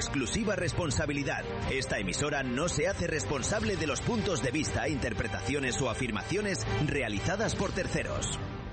exclusiva responsabilidad. Esta emisora no se hace responsable de los puntos de vista, interpretaciones o afirmaciones realizadas por terceros.